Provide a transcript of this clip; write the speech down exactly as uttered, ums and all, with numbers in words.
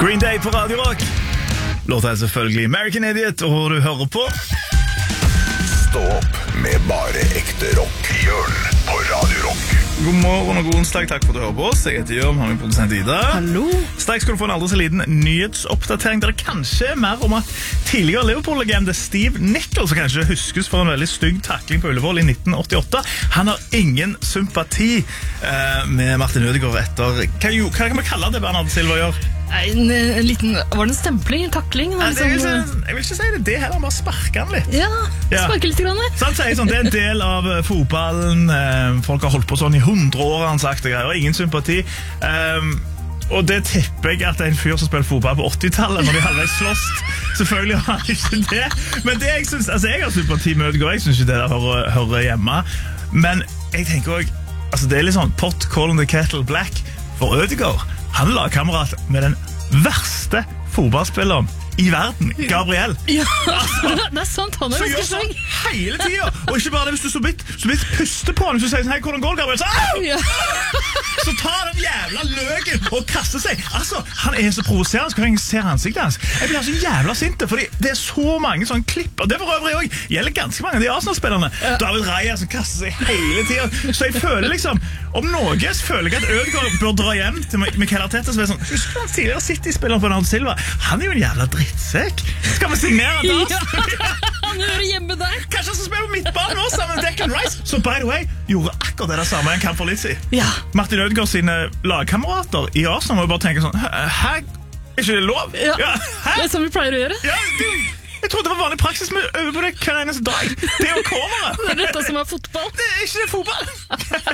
Green Day på Radio Rock. Låta er selvfølgelig American Idiot, og du hører på Stå opp med bare ekte rock. Jørn på Radio Rock. God morgen og god onsdag, takk for at du hører på oss. Jeg heter Jørn, har min produsent Ida. Hallo. Straks skal du få en aldri så liten nyhetsoppdatering der det kanskje er mer om at tidligere Liverpool-legende Steve Nicol, som kanskje huskes for en veldig stygg takling på Ullevål i nitten åttiåtte, han har ingen sympati eh, med Martin Ødegaard etter hva, jo, hva kan man kalle det Bernard Silva gjør? En, en liten, var det en stempling, en takling? Ja, Liksom, jeg, vil ikke, jeg vil ikke si det, det heller, bare sparker han litt. ja, Ja. sparke litt grann. Så han sier sånn, det er en del av uh, fotballen, uh, folk har holdt på sånn i hundre år, han sagt det greier, og ingen sympati. Um, og det tipper jeg at det er en fyr som spiller fotball på åttitallet, når de halvveis slåst. Selvfølgelig har han ikke det. Men det jeg synes, altså jeg har sympati med Ødegaard, jeg synes ikke det der hører, hører hjemme. Men jeg tenker også, altså det er litt sånn pot calling the kettle black for Ødegaard. Han er lagkamerat med den verste fotballspilleren i verden, Gabriel. Ja, det er sant, han er Så gjør ganske sånn stygg. hele tiden. Og ikke bare det, hvis du så vidt, så vidt puster på han, hvis du sier sånn, hei, hvordan går det, Gabriel? Så, au! Ja. Så tar den jævla løken og kaster seg. Altså, han er så provoserende, skal jeg se ansiktet hans. Jeg blir så jævla sinte, fordi det er så mange sånne klipp, og det for øvrig også gjelder ganske mange av de Arsenal-spillerne. David Raya som kaster seg hele tiden. Så jeg føler liksom, om noe, så føler jeg at Ødegaard bør dra hjem til Mikel Arteta, som er sånn, husker du han tidligere City-spilleren på Bernardo Silva? Han er jo en jævla drittsekk. Skal vi signere det? Ja, han hører hjemme der. Kanskje han skal spille på midtbanen nå sammen med Declan Rice, som by the way gjorde akkurat det der samme en kamp for litt siden. Ja. Martin Ødegaard sine lagkamerater i Arsenal må jo bare tenke sånn, hæ, er ikke det lov? Ja. Ja, hæ? Det er som vi pleier å gjøre. Ja, du, jeg trodde det var vanlig praksis med å øve på det hver eneste dag. Det er jo kornere. Det er dette som er fotball. Det er ikke det fotball.